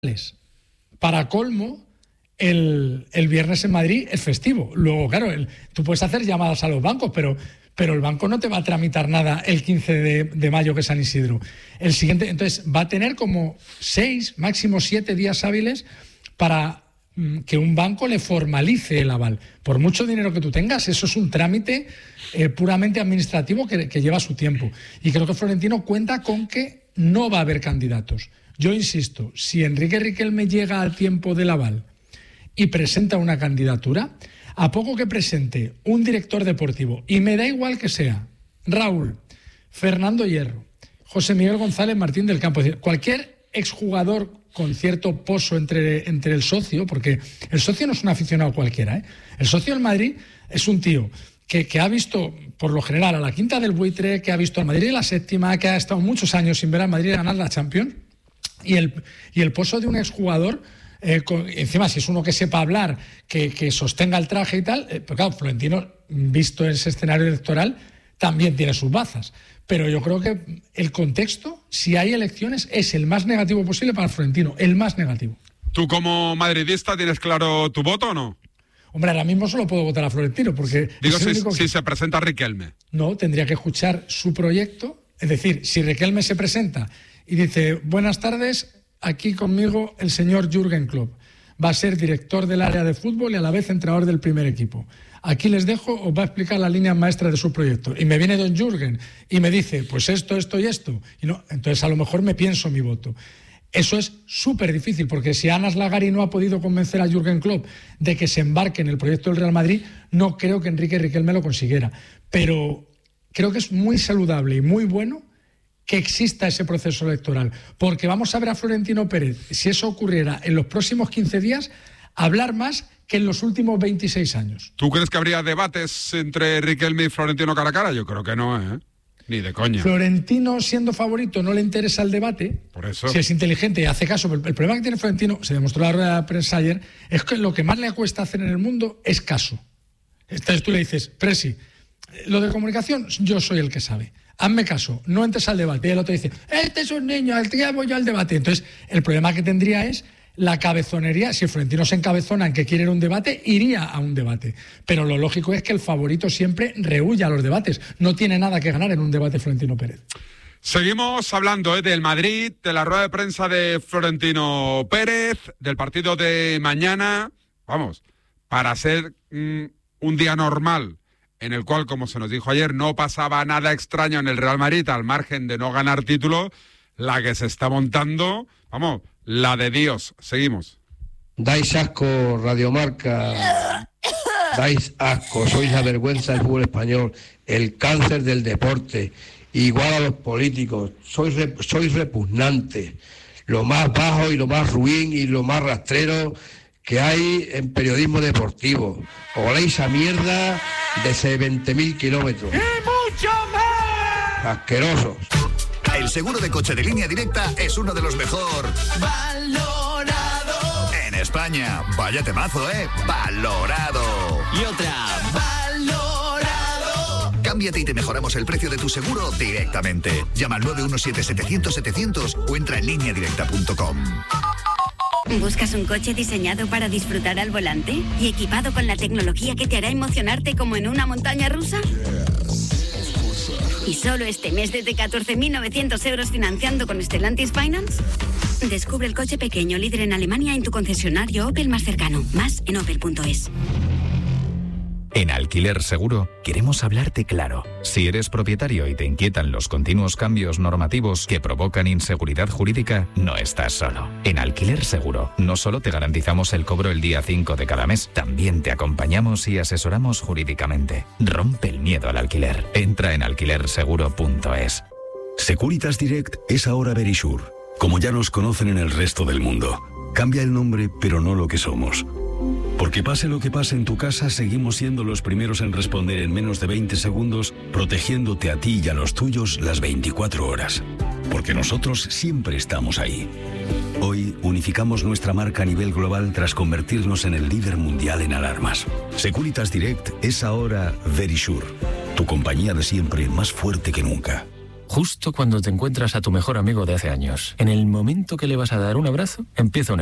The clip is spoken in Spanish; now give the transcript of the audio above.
Para colmo, el viernes en Madrid es festivo. Luego, claro, tú puedes hacer llamadas a los bancos, pero el banco no te va a tramitar nada el 15 de mayo, que es San Isidro. El siguiente, entonces, va a tener como 6, máximo 7 días hábiles para que un banco le formalice el aval. Por mucho dinero que tú tengas, eso es un trámite puramente administrativo que lleva su tiempo. Y creo que Florentino cuenta con que no va a haber candidatos. Yo insisto, si Enrique Riquelme llega al tiempo del aval y presenta una candidatura, a poco que presente un director deportivo, y me da igual que sea Raúl, Fernando Hierro, José Miguel González Martín del Campo, es decir, cualquier exjugador con cierto poso entre el socio, porque el socio no es un aficionado cualquiera, ¿eh? El socio del Madrid es un tío que ha visto, por lo general, a la Quinta del Buitre, que ha visto al Madrid en la séptima, que ha estado muchos años sin ver al Madrid ganar la Champions, y el poso de un exjugador, encima si es uno que sepa hablar, que sostenga el traje y tal, pero claro, Florentino, visto en ese escenario electoral, también tiene sus bazas. Pero yo creo que el contexto, si hay elecciones, es el más negativo posible para Florentino, el más negativo. ¿Tú como madridista tienes claro tu voto o no? Hombre, ahora mismo solo puedo votar a Florentino, porque... Digo, si se presenta Riquelme. No, tendría que escuchar su proyecto. Es decir, si Riquelme se presenta y dice, buenas tardes, aquí conmigo el señor Jürgen Klopp. Va a ser director del área de fútbol y a la vez entrenador del primer equipo. Aquí les dejo, os va a explicar las líneas maestras de su proyecto. Y me viene don Jürgen y me dice, pues esto y esto. Y no, entonces a lo mejor me pienso mi voto. Eso es súper difícil, porque si Anas Lagari no ha podido convencer a Jürgen Klopp de que se embarque en el proyecto del Real Madrid, no creo que Enrique Riquelme lo consiguiera. Pero creo que es muy saludable y muy bueno que exista ese proceso electoral, porque vamos a ver a Florentino Pérez, si eso ocurriera en los próximos 15 días, hablar más que en los últimos 26 años. ¿Tú crees que habría debates entre Riquelme y Florentino cara a cara? Yo creo que no, ¿eh? Ni de coña. Florentino, siendo favorito, no le interesa el debate. Por eso. Si es inteligente y hace caso. Pero el problema que tiene Florentino, se demostró en la rueda de prensa ayer, es que lo que más le cuesta hacer en el mundo es caso. Entonces tú le dices, Presi, lo de comunicación, yo soy el que sabe. Hazme caso, no entres al debate. Y el otro dice, este es un niño, el que voy yo al debate. Entonces, el problema que tendría es la cabezonería. Si Florentino se encabezona en que quiere un debate, iría a un debate. Pero lo lógico es que el favorito siempre rehuya a los debates. No tiene nada que ganar en un debate Florentino Pérez. Seguimos hablando del Madrid, de la rueda de prensa de Florentino Pérez, del partido de mañana. Vamos, para ser un día normal, en el cual, como se nos dijo ayer, no pasaba nada extraño en el Real Madrid, al margen de no ganar título, la que se está montando, vamos, la de Dios. Seguimos. Dais asco, Radiomarca. Dais asco, sois la vergüenza del fútbol español, el cáncer del deporte, igual a los políticos, sois repugnantes, lo más bajo y lo más ruin y lo más rastrero que hay en periodismo deportivo. Oléis a mierda desde 20.000 kilómetros. ¡Y mucho más! Asquerosos. El seguro de coche de Línea Directa es uno de los mejor valorado en España. Vaya temazo, valorado. Y otra, valorado. Cámbiate y te mejoramos el precio de tu seguro directamente. Llama al 917-700-700 o entra en lineadirecta.com. ¿Buscas un coche diseñado para disfrutar al volante y equipado con la tecnología que te hará emocionarte como en una montaña rusa? ¿Y solo este mes desde 14.900 euros financiando con Stellantis Finance? Descubre el coche pequeño líder en Alemania en tu concesionario Opel más cercano. Más en opel.es. En Alquiler Seguro queremos hablarte claro. Si eres propietario y te inquietan los continuos cambios normativos que provocan inseguridad jurídica, no estás solo. En Alquiler Seguro no solo te garantizamos el cobro el día 5 de cada mes, también te acompañamos y asesoramos jurídicamente. Rompe el miedo al alquiler. Entra en alquilerseguro.es. Securitas Direct es ahora Verisure, como ya nos conocen en el resto del mundo. Cambia el nombre, pero no lo que somos. Porque pase lo que pase en tu casa, seguimos siendo los primeros en responder en menos de 20 segundos, protegiéndote a ti y a los tuyos las 24 horas. Porque nosotros siempre estamos ahí. Hoy unificamos nuestra marca a nivel global tras convertirnos en el líder mundial en alarmas. Securitas Direct es ahora Verisure, tu compañía de siempre más fuerte que nunca. justo cuando te encuentras a tu mejor amigo de hace años. En el momento que le vas a dar un abrazo, empieza una